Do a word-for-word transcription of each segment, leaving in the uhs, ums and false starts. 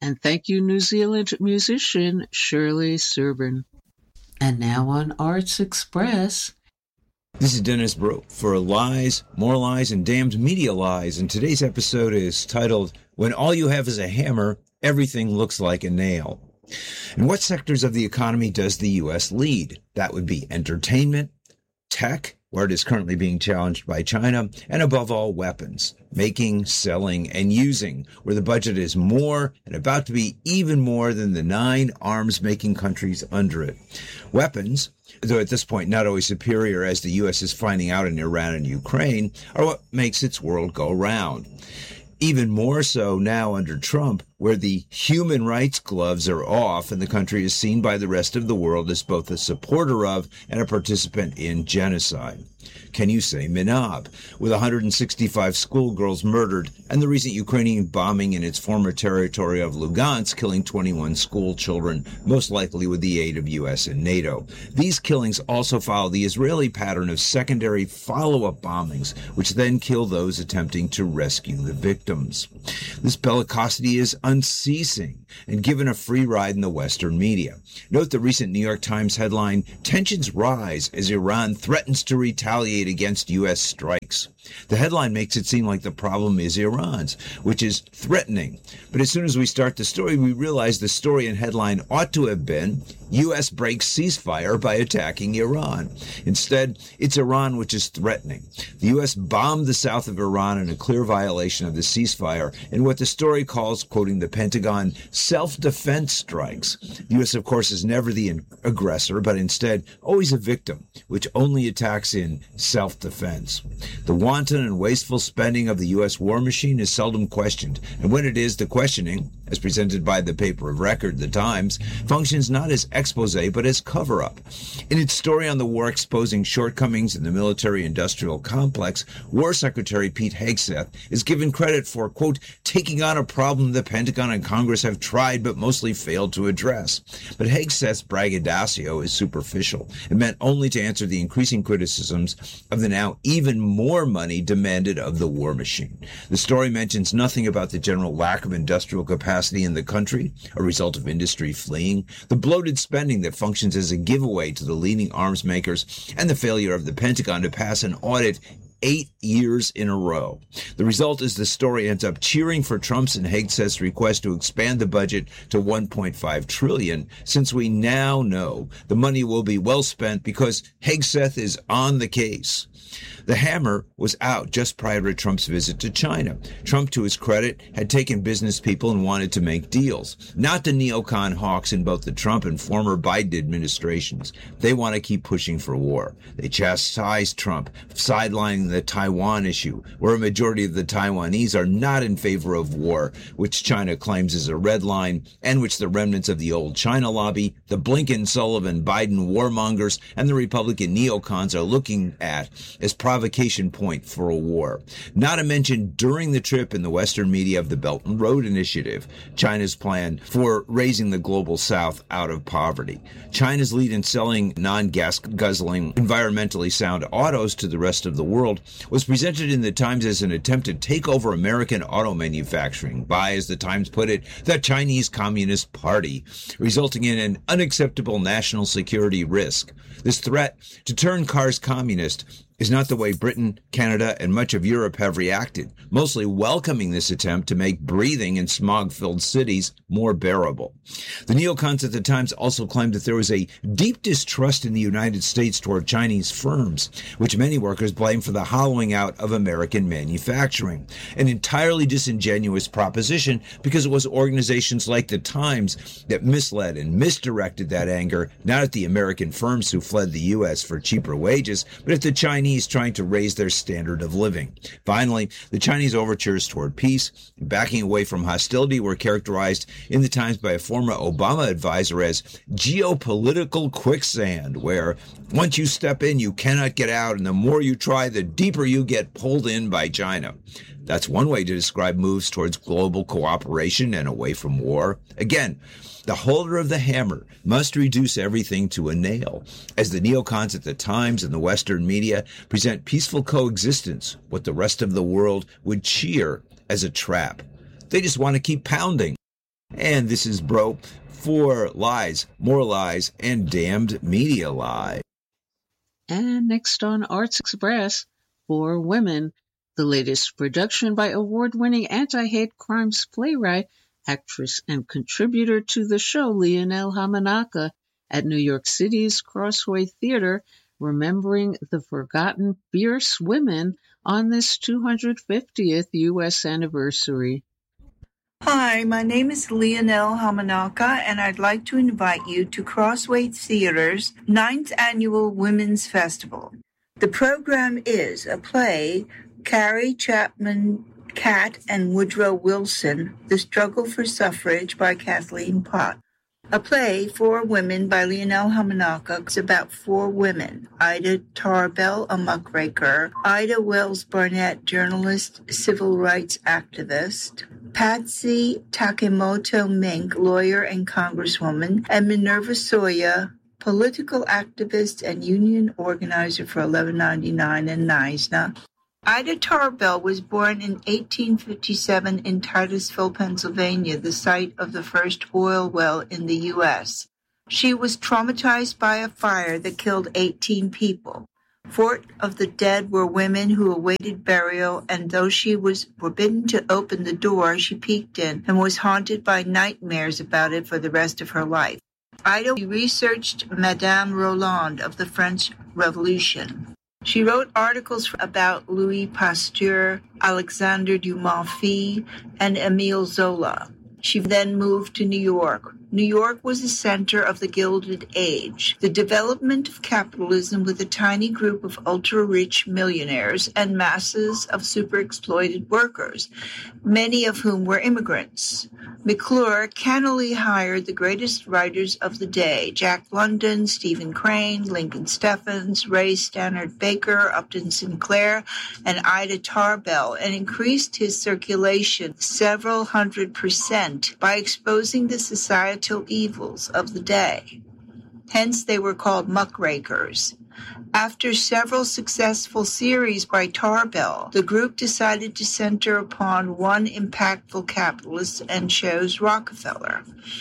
And thank you, New Zealand musician Shirley Serban. And now on Arts Express. This is Dennis Brew for Lies, More Lies, and Damned Media Lies. And today's episode is titled, When All You Have Is a Hammer, Everything Looks Like a Nail. In what sectors of the economy does the U S lead? That would be entertainment, tech, where it is currently being challenged by China, and above all, weapons, making, selling, and using, where the budget is more and about to be even more than the nine arms-making countries under it. Weapons, though at this point not always superior as the U S is finding out in Iran and Ukraine, are what makes its world go round. Even more so now under Trump, where the human rights gloves are off and the country is seen by the rest of the world as both a supporter of and a participant in genocide. Can you say Minab, with one hundred sixty-five schoolgirls murdered and the recent Ukrainian bombing in its former territory of Lugansk killing twenty-one school children, most likely with the aid of U S and NATO. These killings also follow the Israeli pattern of secondary follow-up bombings, which then kill those attempting to rescue the victims. This bellicosity is unceasing and given a free ride in the Western media. Note the recent New York Times headline, Tensions Rise as Iran Threatens to Retaliate Against U S Strikes. The headline makes it seem like the problem is Iran's, which is threatening. But as soon as we start the story, we realize the story and headline ought to have been, U S breaks ceasefire by attacking Iran. Instead, it's Iran which is threatening. The U S bombed the south of Iran in a clear violation of the ceasefire in what the story calls, quoting the Pentagon, self-defense strikes. The U S, of course, is never the aggressor, but instead always a victim, which only attacks in self-defense. The wanton and wasteful spending of the U S war machine is seldom questioned, and when it is, the questioning, as presented by the paper of record, The Times, functions not as expose but as cover-up. In its story on the war exposing shortcomings in the military-industrial complex, War Secretary Pete Hegseth is given credit for, quote, taking on a problem the Pentagon and Congress have tried but mostly failed to address. But Hegseth's braggadocio is superficial and meant only to answer the increasing criticisms of the now even more money demanded of the war machine. The story mentions nothing about the general lack of industrial capacity in the country, a result of industry fleeing, the bloated spending that functions as a giveaway to the leading arms makers, and the failure of the Pentagon to pass an audit eight years in a row. The result is the story ends up cheering for Trump's and Hegseth's request to expand the budget to one point five trillion dollars, since we now know the money will be well spent because Hegseth is on the case. The hammer was out just prior to Trump's visit to China. Trump, to his credit, had taken business people and wanted to make deals. Not the neocon hawks in both the Trump and former Biden administrations. They want to keep pushing for war. They chastised Trump, sidelining the Taiwan issue, where a majority of the Taiwanese are not in favor of war, which China claims is a red line, and which the remnants of the old China lobby, the Blinken-Sullivan-Biden warmongers, and the Republican neocons are looking at as provocation point for a war. Not to mention during the trip in the Western media of the Belt and Road Initiative, China's plan for raising the global South out of poverty. China's lead in selling non-gas guzzling, environmentally sound autos to the rest of the world was presented in the Times as an attempt to take over American auto manufacturing by, as the Times put it, the Chinese Communist Party, resulting in an unacceptable national security risk. This threat to turn cars communist is not the way Britain, Canada, and much of Europe have reacted, mostly welcoming this attempt to make breathing in smog-filled cities more bearable. The neocons at the Times also claimed that there was a deep distrust in the United States toward Chinese firms, which many workers blame for the hollowing out of American manufacturing. An entirely disingenuous proposition because it was organizations like the Times that misled and misdirected that anger, not at the American firms who fled the U S for cheaper wages, but at the Chinese trying to raise their standard of living. Finally, the Chinese overtures toward peace and backing away from hostility were characterized in the Times by a former Obama advisor as geopolitical quicksand, where once you step in, you cannot get out, and the more you try, the deeper you get pulled in by China. That's one way to describe moves towards global cooperation and away from war. Again, the holder of the hammer must reduce everything to a nail, as the neocons at the Times and the Western media present peaceful coexistence, what the rest of the world would cheer as a trap. They just want to keep pounding. And this is Bro for Lies, More Lies, and Damned Media Lies. And next on Arts Express, For Women, the latest production by award-winning anti-hate crimes playwright, actress, and contributor to the show Leonel Hamanaka at New York City's Crossway Theater, remembering the forgotten fierce women on this two hundred fiftieth U S anniversary. Hi, my name is Leonel Hamanaka, and I'd like to invite you to Crossway Theater's ninth Annual Women's Festival. The program is a play, Carrie Chapman Catt and Woodrow Wilson, The Struggle for Suffrage by Kathleen Pott. A play, For Women by Leonel Hamanaka. It's about four women: Ida Tarbell, a muckraker; Ida Wells Barnett, journalist, civil rights activist; Patsy Takemoto Mink, lawyer and congresswoman; and Minerva Soya, political activist and union organizer for eleven ninety-nine and N I S N A. Ida Tarbell was born in eighteen fifty-seven in Titusville, Pennsylvania, the site of the first oil well in the U S She was traumatized by a fire that killed eighteen people. Four of the dead were women who awaited burial, and though she was forbidden to open the door, she peeked in and was haunted by nightmares about it for the rest of her life. Ida researched Madame Roland of the French Revolution. She wrote articles about Louis Pasteur, Alexandre Dumas Fils, and Émile Zola. She then moved to New York. New York was the center of the Gilded Age, the development of capitalism with a tiny group of ultra-rich millionaires and masses of super-exploited workers, many of whom were immigrants. McClure cannily hired the greatest writers of the day: Jack London, Stephen Crane, Lincoln Steffens, Ray Stannard Baker, Upton Sinclair, and Ida Tarbell, and increased his circulation several hundred percent by exposing the societal evils of the day. Hence they were called muckrakers. After several successful series by Tarbell, the group decided to center upon one impactful capitalist and chose Rockefeller.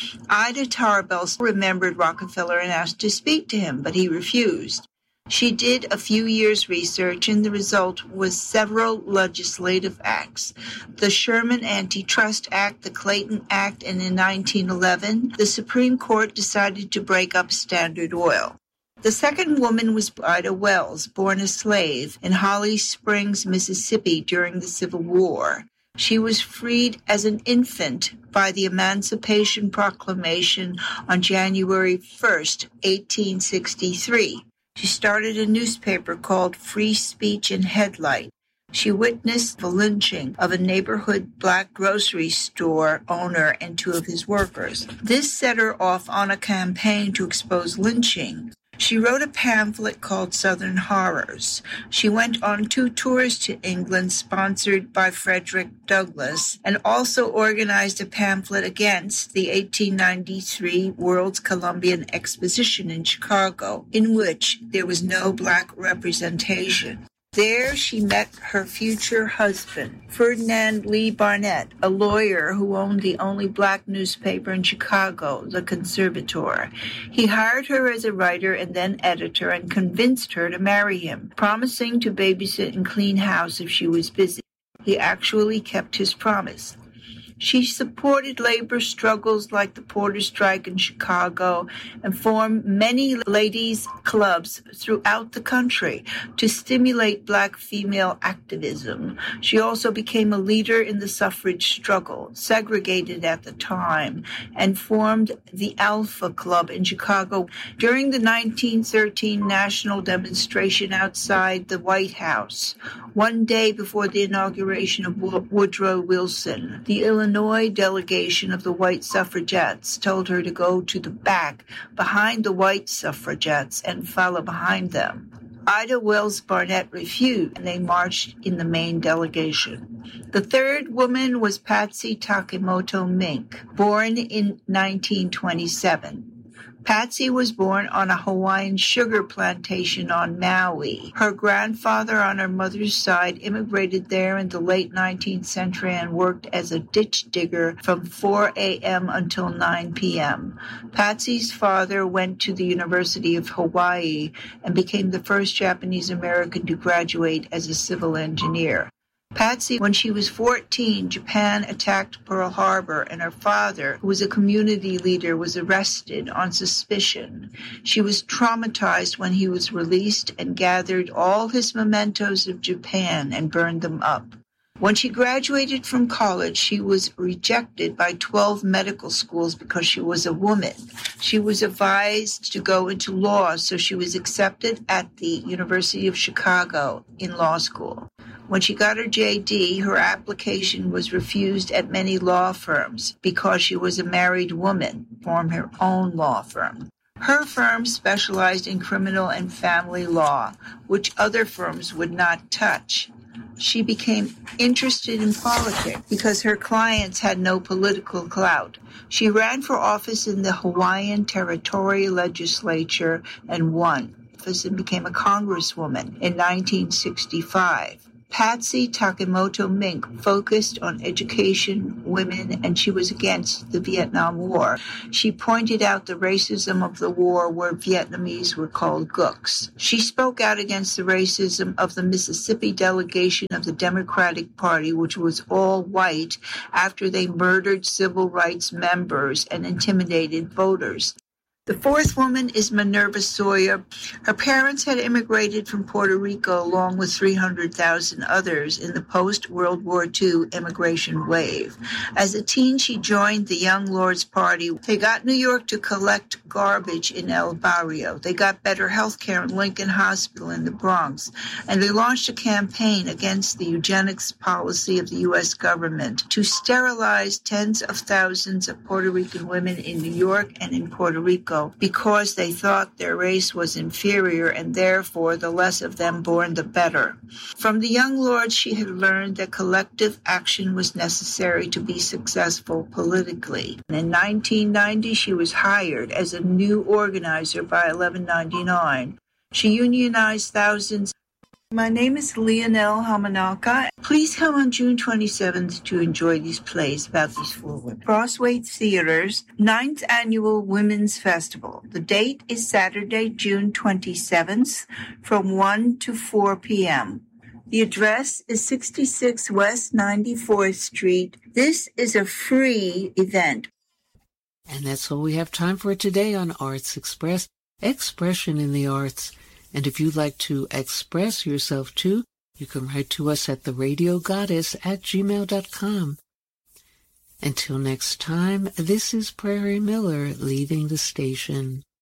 Ida Tarbell remembered Rockefeller and asked to speak to him, but he refused. She did a few years' research, and the result was several legislative acts: the Sherman Antitrust Act, the Clayton Act, and in nineteen eleven, the Supreme Court decided to break up Standard Oil. The second woman was Ida Wells, born a slave in Holly Springs, Mississippi during the Civil War. She was freed as an infant by the Emancipation Proclamation on January first, eighteen sixty-three. She started a newspaper called Free Speech and Headlight. She witnessed the lynching of a neighborhood black grocery store owner and two of his workers. This set her off on a campaign to expose lynching. She wrote a pamphlet called Southern Horrors. She went on two tours to England sponsored by Frederick Douglass, and also organized a pamphlet against the eighteen ninety-three World's Columbian Exposition in Chicago, in which there was no black representation. There she met her future husband, Ferdinand Lee Barnett, a lawyer who owned the only black newspaper in Chicago, The Conservator. He hired her as a writer and then editor and convinced her to marry him, promising to babysit and clean house if she was busy. He actually kept his promise. She supported labor struggles like the Porter Strike in Chicago and formed many ladies' clubs throughout the country to stimulate black female activism. She also became a leader in the suffrage struggle, segregated at the time, and formed the Alpha Club in Chicago during the nineteen thirteen national demonstration outside the White House. One day before the inauguration of Woodrow Wilson, the Illinois delegation of the white suffragettes told her to go to the back behind the white suffragettes and follow behind them. Ida Wells Barnett refused, and they marched in the main delegation. The third woman was Patsy Takemoto Mink, born in nineteen twenty-seven. Patsy was born on a Hawaiian sugar plantation on Maui. Her grandfather on her mother's side immigrated there in the late nineteenth century and worked as a ditch digger from four a.m. until nine p.m. Patsy's father went to the University of Hawaii and became the first Japanese American to graduate as a civil engineer. Patsy, when she was fourteen, Japan attacked Pearl Harbor, and her father, who was a community leader, was arrested on suspicion. She was traumatized when he was released and gathered all his mementos of Japan and burned them up. When she graduated from college, she was rejected by twelve medical schools because she was a woman. She was advised to go into law, so she was accepted at the University of Chicago in law school. When she got her J D, her application was refused at many law firms because she was a married woman, formed her own law firm. Her firm specialized in criminal and family law, which other firms would not touch. She became interested in politics because her clients had no political clout. She ran for office in the Hawaiian Territorial Legislature and won office and became a congresswoman in nineteen sixty-five. Patsy Takemoto Mink focused on education, women, and she was against the Vietnam War. She pointed out the racism of the war where Vietnamese were called gooks. She spoke out against the racism of the Mississippi delegation of the Democratic Party, which was all white, after they murdered civil rights members and intimidated voters. The fourth woman is Minerva Sawyer. Her parents had immigrated from Puerto Rico along with three hundred thousand others in the post-World War Two immigration wave. As a teen, she joined the Young Lords Party. They got New York to collect garbage in El Barrio. They got better health care in Lincoln Hospital in the Bronx. And they launched a campaign against the eugenics policy of the U S government to sterilize tens of thousands of Puerto Rican women in New York and in Puerto Rico, because they thought their race was inferior and therefore the less of them born the better. From the Young Lords, she had learned that collective action was necessary to be successful politically. And in nineteen ninety, she was hired as a new organizer by eleven ninety-nine. She unionized thousands. My name is Leonel Hamanaka. Please come on June twenty-seventh to enjoy these plays about these four women. Crossway Theater's ninth Annual Women's Festival. The date is Saturday, June twenty-seventh from one to four p.m. The address is sixty-six West ninety-fourth Street. This is a free event. And that's all we have time for today on Arts Express, Expression in the Arts. And if you'd like to express yourself too, you can write to us at the radio goddess at gmail dot com. Until next time, this is Prairie Miller leaving the station.